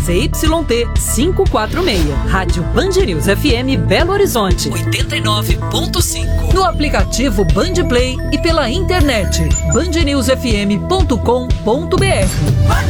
ZYT 546. Rádio Band News FM Belo Horizonte 89.5. No aplicativo Band Play e pela internet bandnewsfm.com.br.